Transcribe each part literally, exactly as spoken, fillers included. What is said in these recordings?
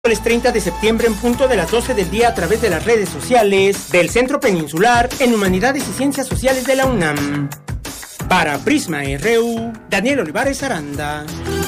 miércoles treinta de septiembre en punto de las doce del día a través de las redes sociales del Centro Peninsular en Humanidades y Ciencias Sociales de la UNAM. Para Prisma R U, Daniel Olivares Aranda.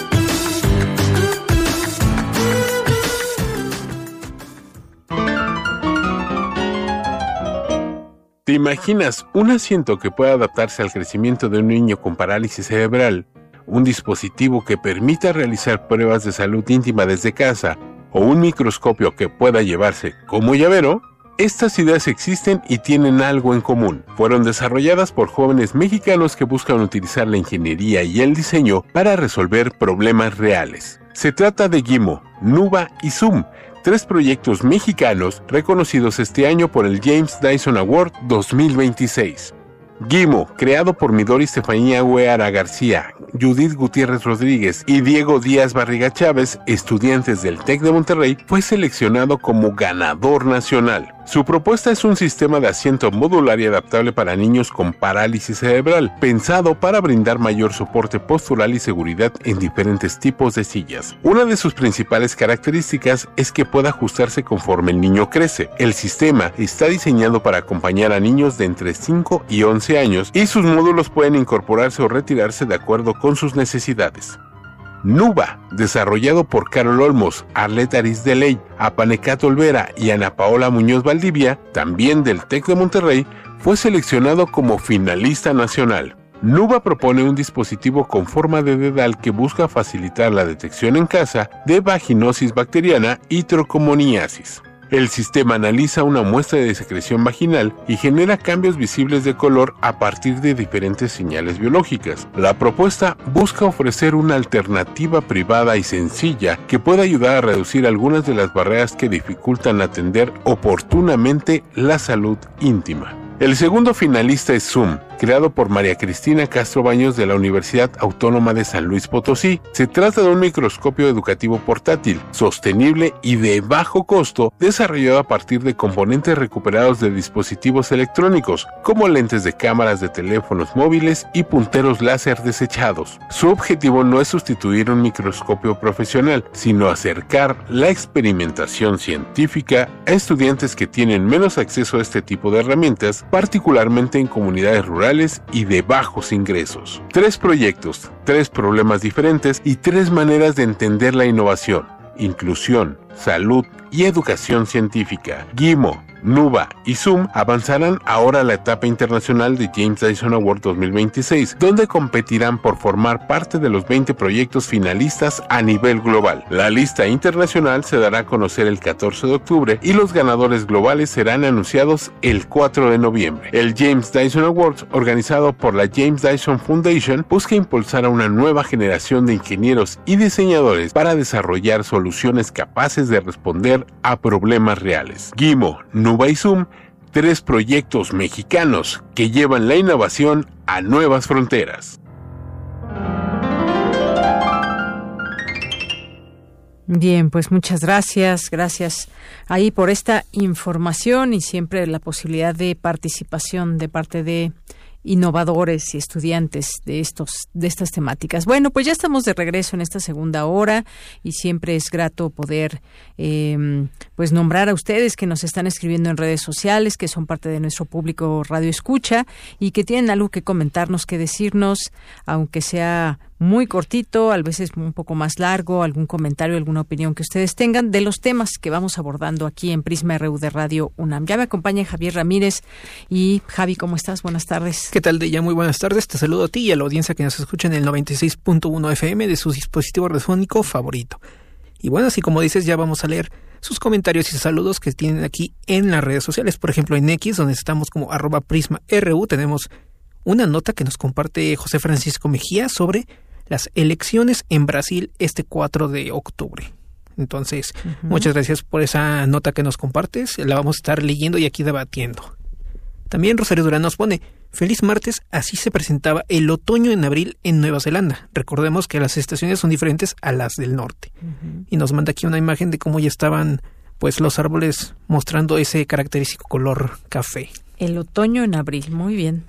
¿Te imaginas un asiento que pueda adaptarse al crecimiento de un niño con parálisis cerebral? ¿Un dispositivo que permita realizar pruebas de salud íntima desde casa? ¿O un microscopio que pueda llevarse como llavero? Estas ideas existen y tienen algo en común. Fueron desarrolladas por jóvenes mexicanos que buscan utilizar la ingeniería y el diseño para resolver problemas reales. Se trata de Gimo, Nuba y Zoom, tres proyectos mexicanos reconocidos este año por el James Dyson Award dos mil veintiséis. Gimo, creado por Midori Estefanía Hueara García, Judith Gutiérrez Rodríguez y Diego Díaz Barriga Chávez, estudiantes del TEC de Monterrey, fue seleccionado como ganador nacional. Su propuesta es un sistema de asiento modular y adaptable para niños con parálisis cerebral, pensado para brindar mayor soporte postural y seguridad en diferentes tipos de sillas. Una de sus principales características es que puede ajustarse conforme el niño crece. El sistema está diseñado para acompañar a niños de entre cinco y once años y sus módulos pueden incorporarse o retirarse de acuerdo con sus necesidades. Nuba, desarrollado por Carol Olmos, Arlette Arizdeley, Apanecat Olvera y Ana Paola Muñoz Valdivia, también del TEC de Monterrey, fue seleccionado como finalista nacional. Nuba propone un dispositivo con forma de dedal que busca facilitar la detección en casa de vaginosis bacteriana y tricomoniasis. El sistema analiza una muestra de secreción vaginal y genera cambios visibles de color a partir de diferentes señales biológicas. La propuesta busca ofrecer una alternativa privada y sencilla que pueda ayudar a reducir algunas de las barreras que dificultan atender oportunamente la salud íntima. El segundo finalista es Zoom, creado por María Cristina Castro Baños de la Universidad Autónoma de San Luis Potosí. Se trata de un microscopio educativo portátil, sostenible y de bajo costo, desarrollado a partir de componentes recuperados de dispositivos electrónicos, como lentes de cámaras de teléfonos móviles y punteros láser desechados. Su objetivo no es sustituir un microscopio profesional, sino acercar la experimentación científica a estudiantes que tienen menos acceso a este tipo de herramientas, particularmente en comunidades rurales y de bajos ingresos. Tres proyectos, tres problemas diferentes y tres maneras de entender la innovación, inclusión, salud y educación científica. Gimo, Nuba y Zoom avanzarán ahora a la etapa internacional de James Dyson Award dos mil veintiséis, donde competirán por formar parte de los veinte proyectos finalistas a nivel global. La lista internacional se dará a conocer el catorce de octubre y los ganadores globales serán anunciados el cuatro de noviembre. El James Dyson Awards, organizado por la James Dyson Foundation, busca impulsar a una nueva generación de ingenieros y diseñadores para desarrollar soluciones capaces de responder a problemas reales. Gimo, Nuba y Zoom, tres proyectos mexicanos que llevan la innovación a nuevas fronteras. Bien, pues muchas gracias, gracias ahí por esta información y siempre la posibilidad de participación de parte de innovadores y estudiantes de estos de estas temáticas. Bueno, pues ya estamos de regreso en esta segunda hora y siempre es grato poder eh, pues nombrar a ustedes que nos están escribiendo en redes sociales, que son parte de nuestro público Radio Escucha y que tienen algo que comentarnos, que decirnos, aunque sea muy cortito, a veces un poco más largo, algún comentario, alguna opinión que ustedes tengan de los temas que vamos abordando aquí en Prisma R U de Radio UNAM. Ya me acompaña Javier Ramírez y Javi, ¿cómo estás? Buenas tardes. ¿Qué tal, Deya? Muy buenas tardes. Te saludo a ti y a la audiencia que nos escucha en el noventa y seis punto uno F M de su dispositivo radiofónico favorito. Y bueno, así como dices, ya vamos a leer sus comentarios y saludos que tienen aquí en las redes sociales. Por ejemplo, en X, donde estamos como arroba Prisma R U, tenemos una nota que nos comparte José Francisco Mejía sobre las elecciones en Brasil este cuatro de octubre. Entonces, uh-huh. muchas gracias por esa nota que nos compartes. La vamos a estar leyendo y aquí debatiendo. También Rosario Durán nos pone: feliz martes, así se presentaba el otoño en abril en Nueva Zelanda. Recordemos que las estaciones son diferentes a las del norte. Uh-huh. Y nos manda aquí una imagen de cómo ya estaban pues los árboles mostrando ese característico color café. El otoño en abril, muy bien.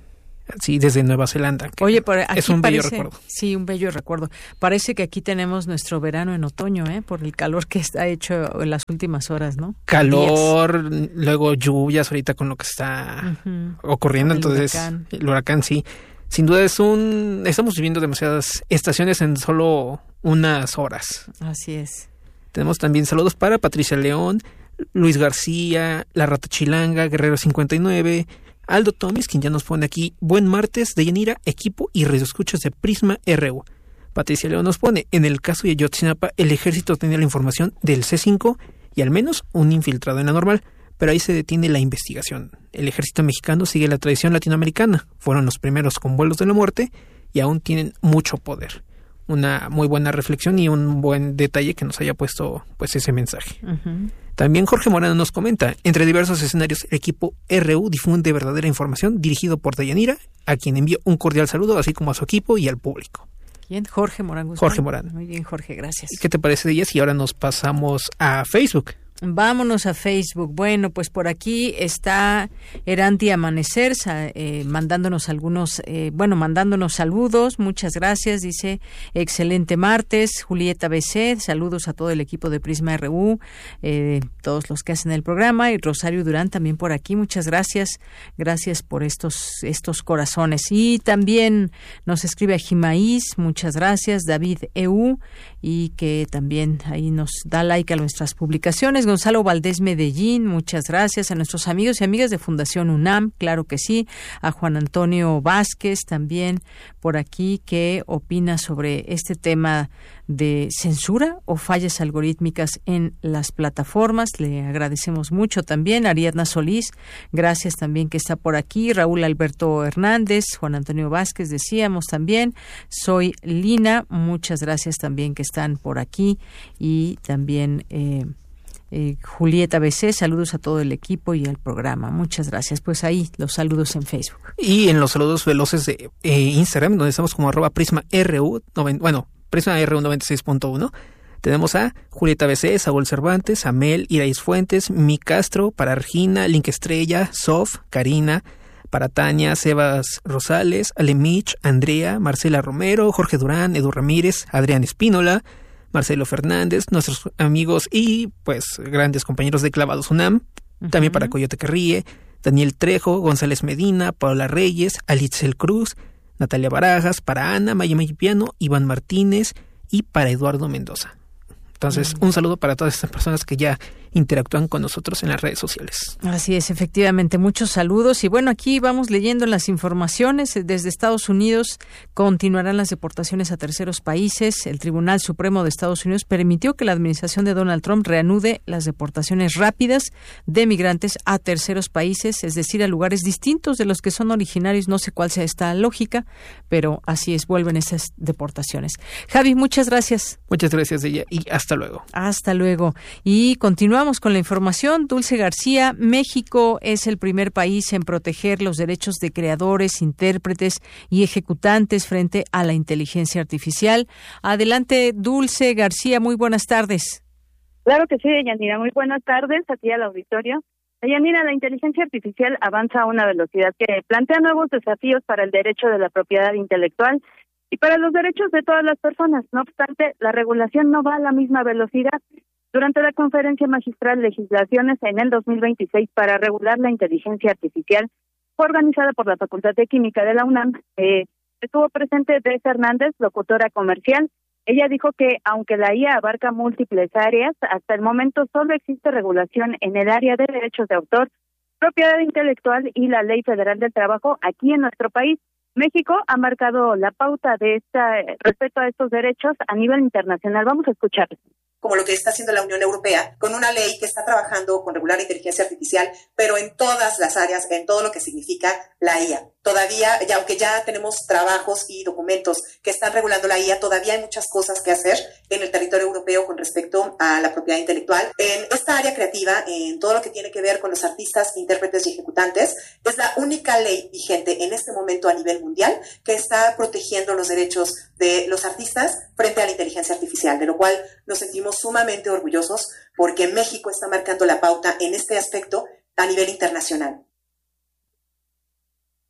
Sí, desde Nueva Zelanda. Oye, por aquí es un bello parece, recuerdo. Sí, un bello recuerdo. Parece que aquí tenemos nuestro verano en otoño, ¿eh? Por el calor que está hecho en las últimas horas, ¿no? Calor, días. Luego lluvias ahorita con lo que está uh-huh. ocurriendo. El Entonces, huracán. el huracán sí. Sin duda es un... Estamos viviendo demasiadas estaciones en solo unas horas. Así es. Tenemos también saludos para Patricia León, Luis García, La Rata Chilanga, Guerrero cincuenta y nueve... Aldo Tomis, quien ya nos pone aquí, buen martes de Yanira, equipo y radioescuchas de Prisma R U. Patricia León nos pone, en el caso de Ayotzinapa, el ejército tenía la información del C cinco y al menos un infiltrado en la normal, pero ahí se detiene la investigación. El ejército mexicano sigue la tradición latinoamericana, fueron los primeros con vuelos de la muerte y aún tienen mucho poder. Una muy buena reflexión y un buen detalle que nos haya puesto pues ese mensaje. Uh-huh. También Jorge Morano nos comenta, entre diversos escenarios el equipo R U difunde verdadera información dirigido por Deyanira, a quien envío un cordial saludo, así como a su equipo y al público. ¿Quién? Jorge Morán Guzmán. Jorge Morán. Muy bien, Jorge, gracias. ¿Qué te parece de ellas? Y ahora nos pasamos a Facebook. Vámonos a Facebook. Bueno, pues por aquí está Eranti Amanecer eh, mandándonos algunos, eh, bueno, mandándonos saludos. Muchas gracias. Dice, excelente martes. Julieta B C, saludos a todo el equipo de Prisma R U, eh, todos los que hacen el programa. Y Rosario Durán también por aquí. Muchas gracias. Gracias por estos, estos corazones. Y también nos escribe Jimaís. Muchas gracias. David E U, y que también ahí nos da like a nuestras publicaciones. Gonzalo Valdés Medellín, muchas gracias. A nuestros amigos y amigas de Fundación UNAM, claro que sí. A Juan Antonio Vázquez también por aquí, que opina sobre este tema de censura o fallas algorítmicas en las plataformas. Le agradecemos mucho también. Ariadna Solís, gracias también que está por aquí. Raúl Alberto Hernández, Juan Antonio Vázquez, decíamos también. Soy Lina, muchas gracias también que están por aquí. Y también eh, eh, Julieta B C, saludos a todo el equipo y al programa. Muchas gracias. Pues ahí los saludos en Facebook. Y en los saludos veloces de eh, Instagram, donde estamos como arroba Prisma R U, noven, bueno, Prisma R U noventa y seis punto uno. Tenemos a Julieta B C, Saúl Cervantes, Amel, Irais Fuentes, Mi Castro, para Regina, Link Estrella, Sof, Karina, para Tania, Sebas Rosales, Alemich, Andrea, Marcela Romero, Jorge Durán, Edu Ramírez, Adrián Espínola, Marcelo Fernández, nuestros amigos y pues grandes compañeros de Clavados UNAM, uh-huh. También para Coyote que Ríe, Daniel Trejo, González Medina, Paola Reyes, Alitzel Cruz, Natalia Barajas, para Ana, Maya Mayipiano, Iván Martínez y para Eduardo Mendoza. Entonces, uh-huh. Un saludo para todas estas personas que ya interactúan con nosotros en las redes sociales. Así es, efectivamente, muchos saludos. Y bueno, aquí vamos leyendo las informaciones. Desde Estados Unidos continuarán las deportaciones a terceros países. El Tribunal Supremo de Estados Unidos permitió que la administración de Donald Trump reanude las deportaciones rápidas de migrantes a terceros países, es decir, a lugares distintos de los que son originarios. No sé cuál sea esta lógica, pero así es, vuelven esas deportaciones. Javi, muchas gracias. Muchas gracias, ella, y hasta luego. Hasta luego. Y continuamos con la información. Dulce García, México es el primer país en proteger los derechos de creadores, intérpretes y ejecutantes frente a la inteligencia artificial. Adelante, Dulce García, muy buenas tardes. Claro que sí, Deyanira, muy buenas tardes a ti al auditorio. Deyanira, la inteligencia artificial avanza a una velocidad que plantea nuevos desafíos para el derecho de la propiedad intelectual y para los derechos de todas las personas. No obstante, la regulación no va a la misma velocidad. Durante la Conferencia Magistral Legislaciones en el dos mil veintiséis para regular la inteligencia artificial, fue organizada por la Facultad de Química de la UNAM, eh, estuvo presente Beth Hernández, locutora comercial. Ella dijo que, aunque la I A abarca múltiples áreas, hasta el momento solo existe regulación en el área de derechos de autor, propiedad intelectual y la Ley Federal del Trabajo aquí en nuestro país. México ha marcado la pauta de esta respecto a estos derechos a nivel internacional. Vamos a escuchar. Como lo que está haciendo la Unión Europea, con una ley que está trabajando con regular la inteligencia artificial, pero en todas las áreas, en todo lo que significa la I A. Todavía, ya, aunque ya tenemos trabajos y documentos que están regulando la I A, todavía hay muchas cosas que hacer en el territorio europeo con respecto a la propiedad intelectual. En esta área creativa, en todo lo que tiene que ver con los artistas, intérpretes y ejecutantes, es la única ley vigente en este momento a nivel mundial que está protegiendo los derechos de los artistas frente a la inteligencia artificial, de lo cual nos sentimos sumamente orgullosos porque México está marcando la pauta en este aspecto a nivel internacional.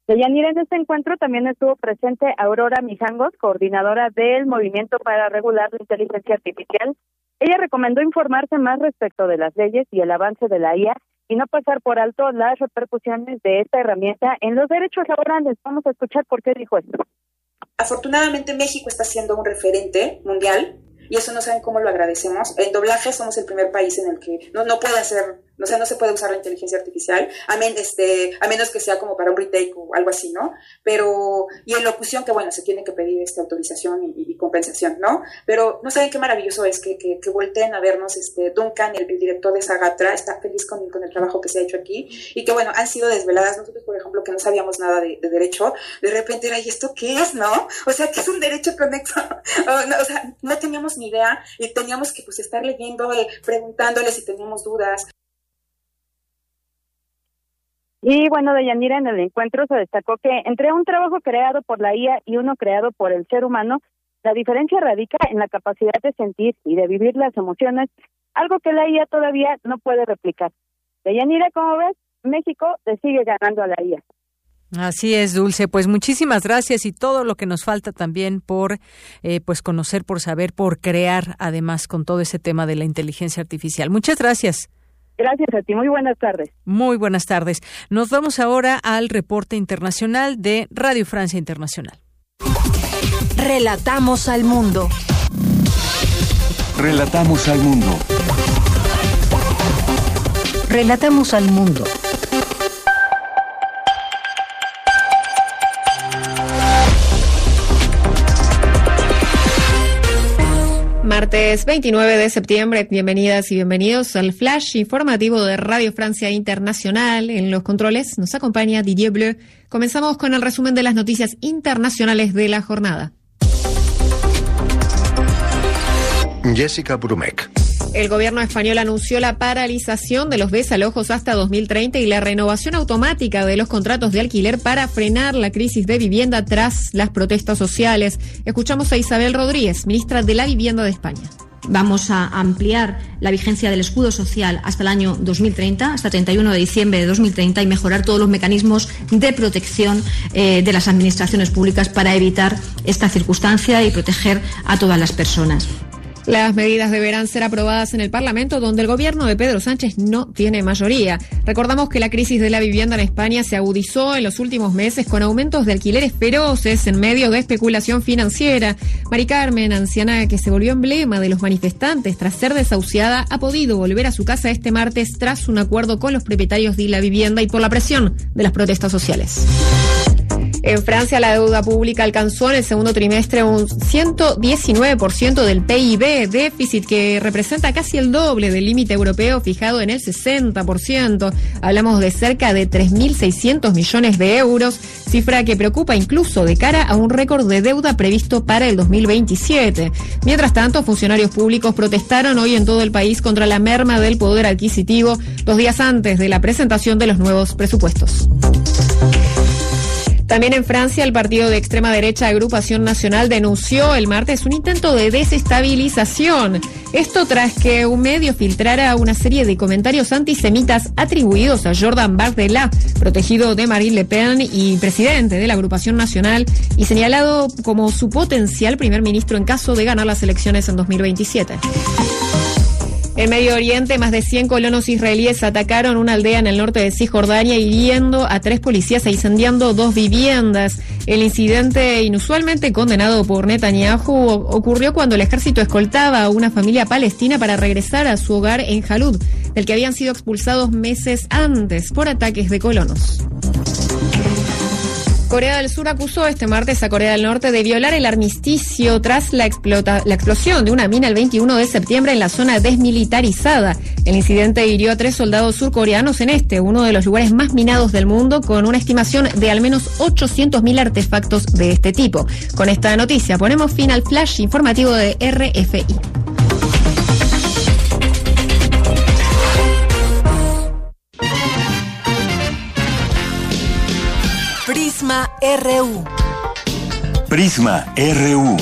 Deyanira, en este encuentro también estuvo presente Aurora Mijangos, coordinadora del Movimiento para Regular la Inteligencia Artificial. Ella recomendó informarse más respecto de las leyes y el avance de la I A y no pasar por alto las repercusiones de esta herramienta en los derechos laborales. Vamos a escuchar por qué dijo esto. Afortunadamente México está siendo un referente mundial y eso no saben cómo lo agradecemos. En doblaje somos el primer país en el que no, no puede hacer, o sea, no se puede usar la inteligencia artificial, a, men, este, a menos que sea como para un retake o algo así, ¿no? Pero, y en locución, que bueno, se tiene que pedir este, autorización y, y compensación, ¿no? Pero no saben qué maravilloso es que, que, que volteen a vernos, este, Duncan, el, el director de Sagatra, está feliz con, con el trabajo que se ha hecho aquí, y que bueno, han sido desveladas. Nosotros, por ejemplo, que no sabíamos nada de, de derecho, de repente era, ¿y esto qué es, no? O sea, ¿qué es un derecho conexo? o, no, o sea, no teníamos ni idea, y teníamos que pues estar leyendo, eh, preguntándoles si teníamos dudas. Y bueno, Deyanira, en el encuentro se destacó que entre un trabajo creado por la I A y uno creado por el ser humano, la diferencia radica en la capacidad de sentir y de vivir las emociones, algo que la I A todavía no puede replicar. Deyanira, ¿cómo ves? México le sigue ganando a la I A. Así es, Dulce. Pues muchísimas gracias, y todo lo que nos falta también por eh, pues conocer, por saber, por crear, además, con todo ese tema de la inteligencia artificial. Muchas gracias. Gracias a ti. Muy buenas tardes. Muy buenas tardes. Nos vamos ahora al reporte internacional de Radio Francia Internacional. Relatamos al mundo. Relatamos al mundo. Relatamos al mundo. Martes veintinueve de septiembre, bienvenidas y bienvenidos al flash informativo de Radio Francia Internacional. En los controles nos acompaña Didier Bleu. Comenzamos con el resumen de las noticias internacionales de la jornada. Jessica Brumek. El gobierno español anunció la paralización de los desalojos hasta dos mil treinta y la renovación automática de los contratos de alquiler para frenar la crisis de vivienda tras las protestas sociales. Escuchamos a Isabel Rodríguez, ministra de la Vivienda de España. Vamos a ampliar la vigencia del escudo social hasta el año dos mil treinta, hasta treinta y uno de diciembre de dos mil treinta, y mejorar todos los mecanismos de protección eh, de las administraciones públicas para evitar esta circunstancia y proteger a todas las personas. Las medidas deberán ser aprobadas en el Parlamento, donde el gobierno de Pedro Sánchez no tiene mayoría. Recordamos que la crisis de la vivienda en España se agudizó en los últimos meses con aumentos de alquileres feroces en medio de especulación financiera. Mari Carmen, anciana que se volvió emblema de los manifestantes tras ser desahuciada, ha podido volver a su casa este martes tras un acuerdo con los propietarios de la vivienda y por la presión de las protestas sociales. En Francia, la deuda pública alcanzó en el segundo trimestre un ciento diecinueve por ciento del P I B, déficit que representa casi el doble del límite europeo fijado en el sesenta por ciento. Hablamos de cerca de tres mil seiscientos millones de euros, cifra que preocupa incluso de cara a un récord de deuda previsto para el dos mil veintisiete. Mientras tanto, funcionarios públicos protestaron hoy en todo el país contra la merma del poder adquisitivo, dos días antes de la presentación de los nuevos presupuestos. También en Francia, el partido de extrema derecha Agrupación Nacional denunció el martes un intento de desestabilización. Esto tras que un medio filtrara una serie de comentarios antisemitas atribuidos a Jordan Bardella, protegido de Marine Le Pen y presidente de la Agrupación Nacional, y señalado como su potencial primer ministro en caso de ganar las elecciones en dos mil veintisiete. En Medio Oriente, más de cien colonos israelíes atacaron una aldea en el norte de Cisjordania, hiriendo a tres policías e incendiando dos viviendas. El incidente, inusualmente condenado por Netanyahu, ocurrió cuando el ejército escoltaba a una familia palestina para regresar a su hogar en Jalud, del que habían sido expulsados meses antes por ataques de colonos. Corea del Sur acusó este martes a Corea del Norte de violar el armisticio tras la, explota, la explosión de una mina el veintiuno de septiembre en la zona desmilitarizada. El incidente hirió a tres soldados surcoreanos en este, uno de los lugares más minados del mundo, con una estimación de al menos ochocientos mil artefactos de este tipo. Con esta noticia ponemos fin al flash informativo de R F I. Prisma R U. Prisma R U.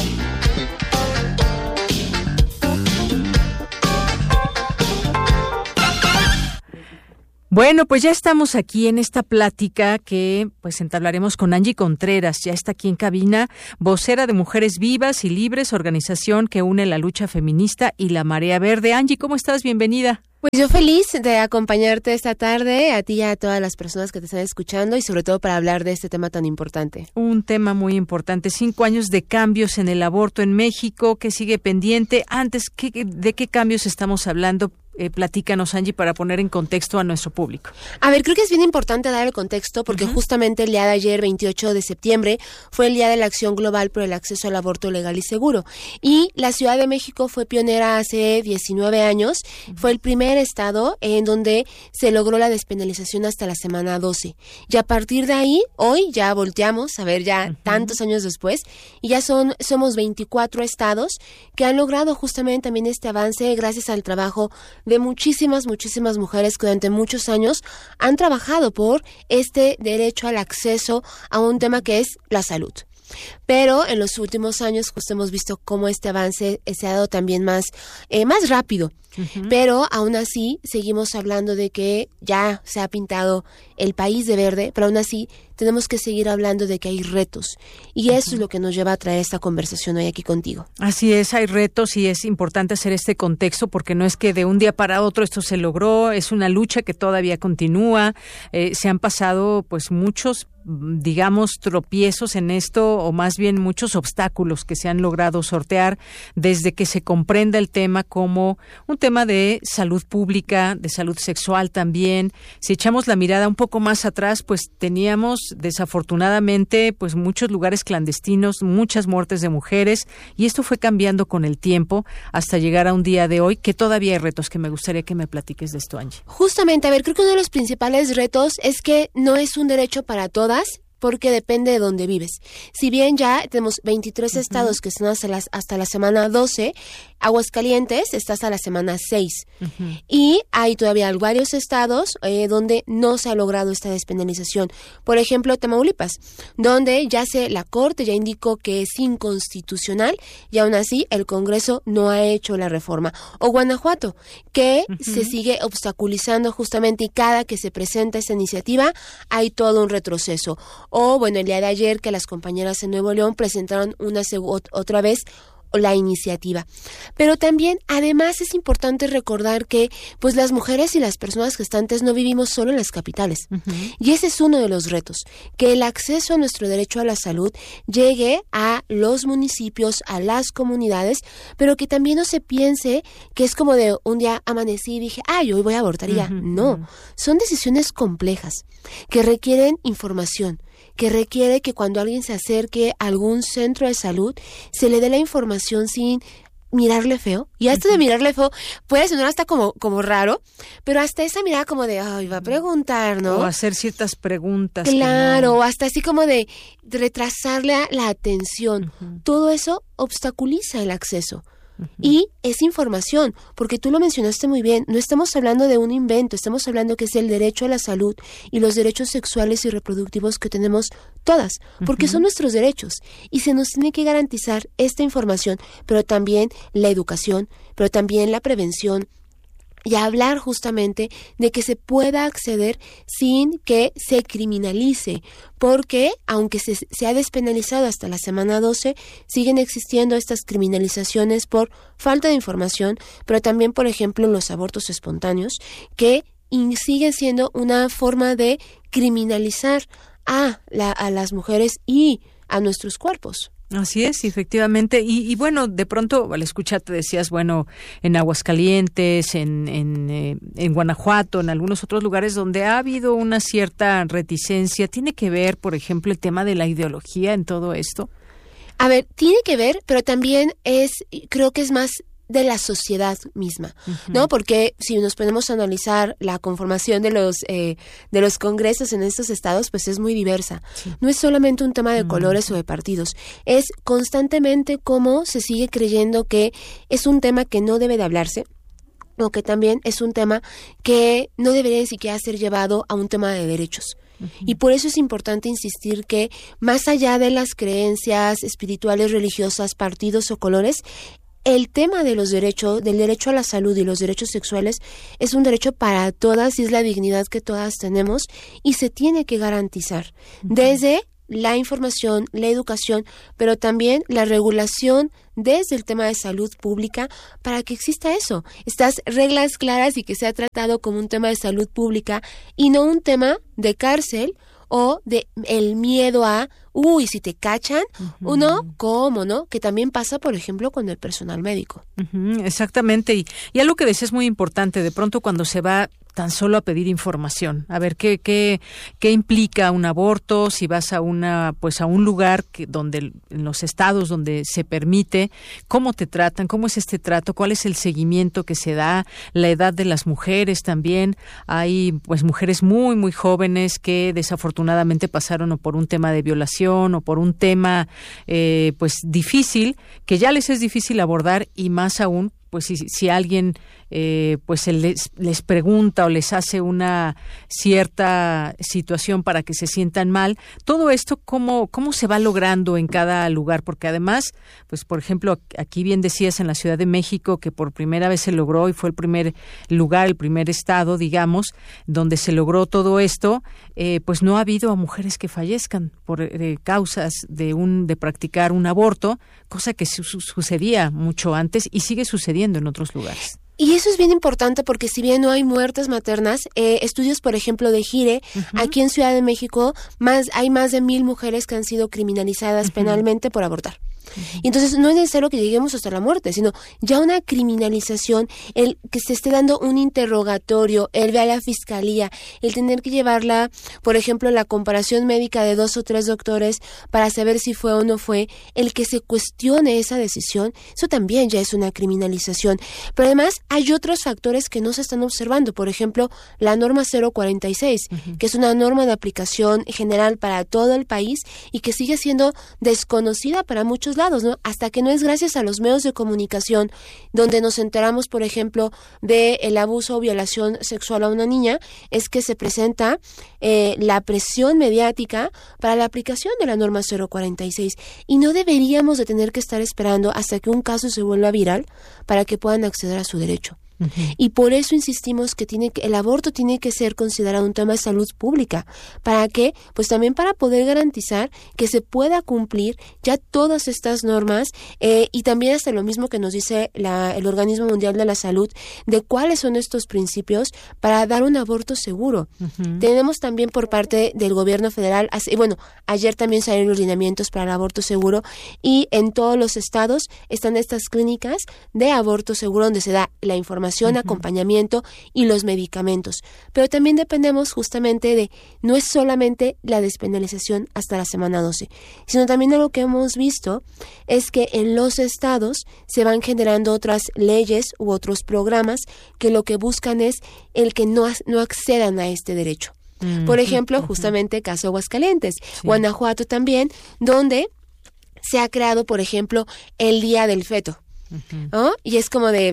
Bueno, pues ya estamos aquí en esta plática que pues entablaremos con Angie Contreras. Ya está aquí en cabina, vocera de Mujeres Vivas y Libres, organización que une la lucha feminista y la Marea Verde. Angie, ¿cómo estás? Bienvenida. Pues yo feliz de acompañarte esta tarde, a ti y a todas las personas que te están escuchando, y sobre todo para hablar de este tema tan importante. Un tema muy importante, cinco años de cambios en el aborto en México, que sigue pendiente. Antes, ¿qué, ¿de qué cambios estamos hablando? Eh, platícanos, Angie, para poner en contexto a nuestro público. A ver, creo que es bien importante dar el contexto porque uh-huh. justamente el día de ayer, veintiocho de septiembre, fue el Día de la Acción Global por el Acceso al Aborto Legal y Seguro. Y la Ciudad de México fue pionera hace diecinueve años. Uh-huh. Fue el primer estado en donde se logró la despenalización hasta la semana doce. Y a partir de ahí, hoy ya volteamos, a ver, ya uh-huh. tantos años después, y ya son somos veinticuatro estados que han logrado justamente también este avance gracias al trabajo de muchísimas, muchísimas mujeres que durante muchos años han trabajado por este derecho al acceso a un tema que es la salud. Pero en los últimos años justo hemos visto cómo este avance se ha dado también más, eh, más rápido. Uh-huh. Pero aún así seguimos hablando de que ya se ha pintado el país de verde, pero aún así tenemos que seguir hablando de que hay retos. Y eso uh-huh. es lo que nos lleva a traer esta conversación hoy aquí contigo. Así es, hay retos y es importante hacer este contexto porque no es que de un día para otro esto se logró, es una lucha que todavía continúa. Eh, se han pasado pues muchos, digamos, tropiezos en esto, o más bien muchos obstáculos que se han logrado sortear desde que se comprenda el tema como un tema de salud pública, de salud sexual también. Si echamos la mirada un poco más atrás, pues teníamos desafortunadamente pues muchos lugares clandestinos, muchas muertes de mujeres, y esto fue cambiando con el tiempo hasta llegar a un día de hoy que todavía hay retos que me gustaría que me platiques de esto, Angie. Justamente, a ver, creo que uno de los principales retos es que no es un derecho para todas, porque depende de dónde vives. Si bien ya tenemos veintitrés uh-huh. estados que están hasta, las, hasta la semana doce, Aguascalientes está hasta la semana seis. Uh-huh. Y hay todavía varios estados eh, donde no se ha logrado esta despenalización. Por ejemplo, Tamaulipas, donde ya se, la Corte ya indicó que es inconstitucional y aún así el Congreso no ha hecho la reforma. O Guanajuato, que uh-huh. se sigue obstaculizando justamente, y cada que se presenta esta iniciativa hay todo un retroceso. O, bueno, el día de ayer que las compañeras en Nuevo León presentaron una seg- otra vez la iniciativa. Pero también, además, es importante recordar que pues las mujeres y las personas gestantes no vivimos solo en las capitales. Uh-huh. Y ese es uno de los retos, que el acceso a nuestro derecho a la salud llegue a los municipios, a las comunidades, pero que también no se piense que es como de un día amanecí y dije, ay, hoy voy a abortar ya. Uh-huh. No, son decisiones complejas que requieren información, que requiere que cuando alguien se acerque a algún centro de salud, se le dé la información sin mirarle feo. Y hasta uh-huh. de mirarle feo puede sonar hasta como, como raro, pero hasta esa mirada como de, ay, va a preguntar, ¿no? O hacer ciertas preguntas. Claro, no... hasta así como de retrasarle la atención. Uh-huh. Todo eso obstaculiza el acceso. Uh-huh. Y es información, porque tú lo mencionaste muy bien, no estamos hablando de un invento, estamos hablando que es el derecho a la salud y los derechos sexuales y reproductivos que tenemos todas, porque uh-huh. son nuestros derechos y se nos tiene que garantizar esta información, pero también la educación, pero también la prevención, y hablar justamente de que se pueda acceder sin que se criminalice, porque aunque se, se ha despenalizado hasta la semana doce, siguen existiendo estas criminalizaciones por falta de información, pero también, por ejemplo, los abortos espontáneos, que in, siguen siendo una forma de criminalizar a, la, a las mujeres y a nuestros cuerpos. Así es, efectivamente. Y, y bueno, de pronto al escucharte decías, bueno, en Aguascalientes, en, en, eh, en Guanajuato, en algunos otros lugares donde ha habido una cierta reticencia. ¿Tiene que ver, por ejemplo, el tema de la ideología en todo esto? A ver, tiene que ver, pero también es, creo que es más de la sociedad misma, uh-huh. ¿no? Porque si nos ponemos a analizar la conformación de los eh, de los congresos en estos estados, pues es muy diversa. Sí. No es solamente un tema de colores uh-huh. o de partidos, es constantemente cómo se sigue creyendo que es un tema que no debe de hablarse, o que también es un tema que no debería ni siquiera ser llevado a un tema de derechos. Uh-huh. Y por eso es importante insistir que más allá de las creencias espirituales, religiosas, partidos o colores, el tema de los derechos, del derecho a la salud y los derechos sexuales es un derecho para todas y es la dignidad que todas tenemos y se tiene que garantizar desde la información, la educación, pero también la regulación desde el tema de salud pública para que exista eso, estas reglas claras y que sea tratado como un tema de salud pública y no un tema de cárcel o de el miedo a, uy, si te cachan, uh-huh. uno, ¿cómo, no? Que también pasa, por ejemplo, con el personal médico. Uh-huh, exactamente, y, y algo que decías muy importante, de pronto cuando se va tan solo a pedir información, a ver qué qué qué implica un aborto, si vas a una pues a un lugar que donde en los estados donde se permite, cómo te tratan, cómo es este trato, cuál es el seguimiento que se da, la edad de las mujeres también. Hay pues mujeres muy muy jóvenes que desafortunadamente pasaron o por un tema de violación o por un tema eh, pues difícil, que ya les es difícil abordar y más aún pues si, si alguien eh, pues les, les pregunta o les hace una cierta situación para que se sientan mal, todo esto cómo cómo se va logrando en cada lugar, porque además, pues por ejemplo, aquí bien decías en la Ciudad de México que por primera vez se logró y fue el primer lugar, el primer estado, digamos, donde se logró todo esto, eh, pues no ha habido a mujeres que fallezcan por eh, causas de un de practicar un aborto, cosa que su, su, sucedía mucho antes y sigue sucediendo en otros lugares. Y eso es bien importante porque si bien no hay muertes maternas, eh, estudios, por ejemplo, de Gire, uh-huh. aquí en Ciudad de México, más hay más de mil mujeres que han sido criminalizadas uh-huh. penalmente por abortar. Y entonces no es necesario que lleguemos hasta la muerte, sino ya una criminalización, el que se esté dando un interrogatorio, el ver a la fiscalía, el tener que llevarla, por ejemplo, la comparación médica de dos o tres doctores para saber si fue o no fue, el que se cuestione esa decisión, eso también ya es una criminalización. Pero además hay otros factores que no se están observando, por ejemplo, la norma cero cuarenta y seis, uh-huh. que es una norma de aplicación general para todo el país y que sigue siendo desconocida para muchos lados, ¿no? Hasta que no es gracias a los medios de comunicación donde nos enteramos, por ejemplo, de el abuso o violación sexual a una niña, es que se presenta eh, la presión mediática para la aplicación de la norma cero cuarenta y seis y no deberíamos de tener que estar esperando hasta que un caso se vuelva viral para que puedan acceder a su derecho. Uh-huh. Y por eso insistimos que tiene que, el aborto tiene que ser considerado un tema de salud pública. ¿Para qué? Pues también para poder garantizar que se pueda cumplir ya todas estas normas eh, y también hasta lo mismo que nos dice la, el Organismo Mundial de la Salud de cuáles son estos principios para dar un aborto seguro. Uh-huh. Tenemos también por parte del gobierno federal, así, bueno, ayer también salieron los lineamientos para el aborto seguro y en todos los estados están estas clínicas de aborto seguro donde se da la información, Uh-huh. acompañamiento y los medicamentos. Pero también dependemos justamente de, no es solamente la despenalización hasta la semana doce, sino también de lo que hemos visto es que en los estados se van generando otras leyes u otros programas que lo que buscan es el que no, no accedan a este derecho. Uh-huh. Por ejemplo, uh-huh. justamente caso Aguascalientes, sí. Guanajuato también, donde se ha creado, por ejemplo, el Día del Feto. Uh-huh. ¿No? Y es como de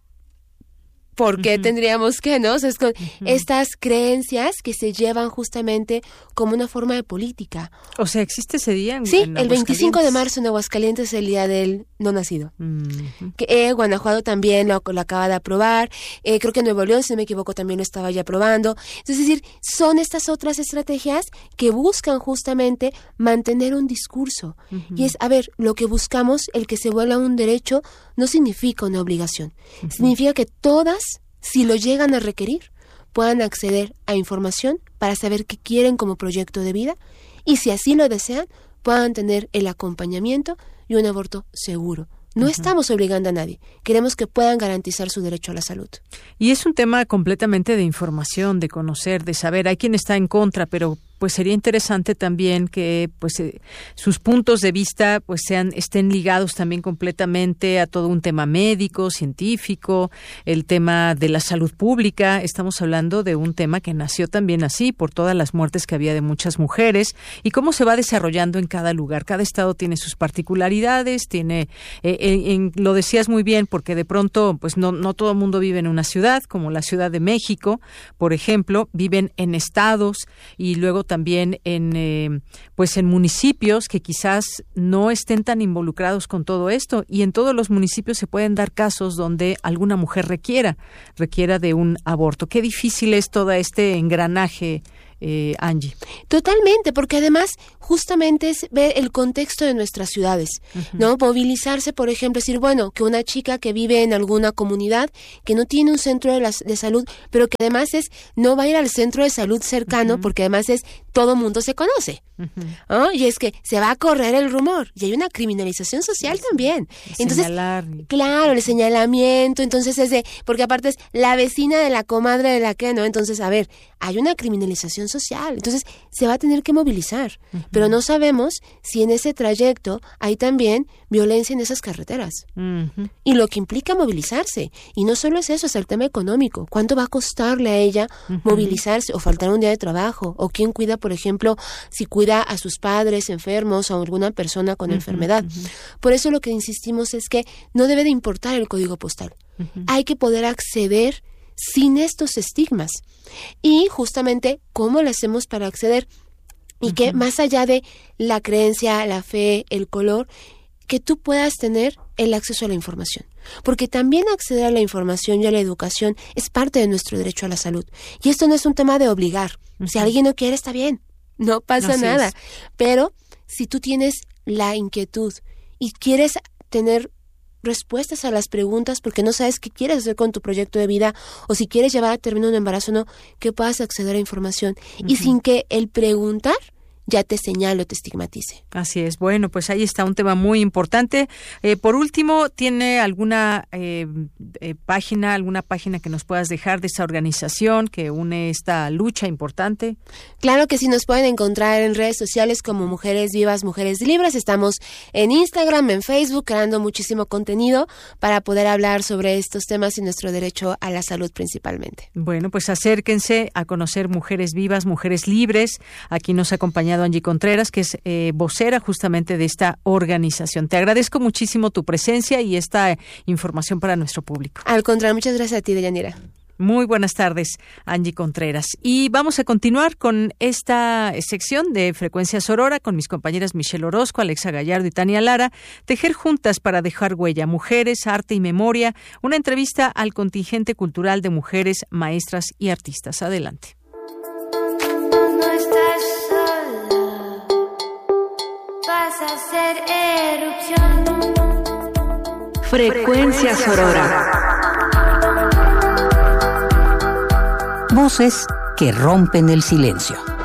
¿por qué uh-huh. tendríamos que, no? O sea, es con uh-huh. estas creencias que se llevan justamente como una forma de política. O sea, ¿existe ese día en, sí, en el veinticinco de marzo en Aguascalientes es el día del no nacido. Uh-huh. Que eh, Guanajuato también lo, lo acaba de aprobar. Eh, creo que Nuevo León, si no me equivoco, también lo estaba ya aprobando. Es decir, son estas otras estrategias que buscan justamente mantener un discurso. Uh-huh. Y es, a ver, lo que buscamos, el que se vuelva un derecho, no significa una obligación. Uh-huh. Significa que todas, si lo llegan a requerir, puedan acceder a información para saber qué quieren como proyecto de vida y si así lo desean, puedan tener el acompañamiento y un aborto seguro. No uh-huh. estamos obligando a nadie. Queremos que puedan garantizar su derecho a la salud. Y es un tema completamente de información, de conocer, de saber. Hay quien está en contra, pero pues sería interesante también que pues eh, sus puntos de vista pues sean estén ligados también completamente a todo un tema médico, científico, el tema de la salud pública. Estamos hablando de un tema que nació también así por todas las muertes que había de muchas mujeres y cómo se va desarrollando en cada lugar. Cada estado tiene sus particularidades, tiene eh, en, en, lo decías muy bien porque de pronto pues no no todo el mundo vive en una ciudad como la Ciudad de México, por ejemplo, viven en estados y luego también en eh, pues en municipios que quizás no estén tan involucrados con todo esto, y en todos los municipios se pueden dar casos donde alguna mujer requiera requiera de un aborto. Qué difícil es todo este engranaje, Eh, Angie. Totalmente, porque además justamente es ver el contexto de nuestras ciudades, uh-huh. ¿no? Movilizarse, por ejemplo, decir, bueno, que una chica que vive en alguna comunidad que no tiene un centro de, la, de salud, pero que además es, no va a ir al centro de salud cercano, uh-huh. porque además es, todo mundo se conoce, uh-huh. ¿no? Y es que se va a correr el rumor, y hay una criminalización social sí. también. El entonces, señalar. Claro, el señalamiento, entonces es de, porque aparte es la vecina de la comadre de la que, ¿no? Entonces, a ver, hay una criminalización social, entonces se va a tener que movilizar, uh-huh. pero no sabemos si en ese trayecto hay también violencia en esas carreteras, uh-huh. y lo que implica movilizarse, y no solo es eso, es el tema económico, cuánto va a costarle a ella uh-huh. movilizarse, o faltar un día de trabajo, o quién cuida, por ejemplo, si cuida a sus padres enfermos, o a alguna persona con uh-huh. enfermedad, uh-huh. por eso lo que insistimos es que no debe de importar el código postal, uh-huh. hay que poder acceder sin estos estigmas. Y justamente, ¿cómo lo hacemos para acceder? Y uh-huh. que más allá de la creencia, la fe, el color, que tú puedas tener el acceso a la información. Porque también acceder a la información y a la educación es parte de nuestro derecho a la salud. Y esto no es un tema de obligar. Uh-huh. Si alguien no quiere, está bien. No pasa Así nada. Es. Pero si tú tienes la inquietud y quieres tener respuestas a las preguntas porque no sabes qué quieres hacer con tu proyecto de vida, o si quieres llevar a término un embarazo o no, que puedas acceder a información uh-huh. y sin que el preguntar ya te señale o te estigmatice. Así es. Bueno, pues ahí está un tema muy importante. Eh, por último, ¿tiene alguna eh, eh, página, alguna página que nos puedas dejar de esta organización que une esta lucha importante? Claro que sí, nos pueden encontrar en redes sociales como Mujeres Vivas, Mujeres Libres. Estamos en Instagram, en Facebook, creando muchísimo contenido para poder hablar sobre estos temas y nuestro derecho a la salud principalmente. Bueno, pues acérquense a conocer Mujeres Vivas, Mujeres Libres. Aquí nos ha acompañado Angie Contreras, que es eh, vocera justamente de esta organización. Te agradezco muchísimo tu presencia y esta información para nuestro público. Al contrario, muchas gracias a ti, Deyanira. Muy buenas tardes, Angie Contreras. Y vamos a continuar con esta sección de Frecuencia Sorora con mis compañeras Michelle Orozco, Alexa Gallardo y Tania Lara. Tejer juntas para dejar huella, mujeres, arte y memoria. Una entrevista al contingente cultural de mujeres, maestras y artistas. Adelante. No estás sola, vas a hacer erupción. Frecuencia Sorora. Voces que rompen el silencio.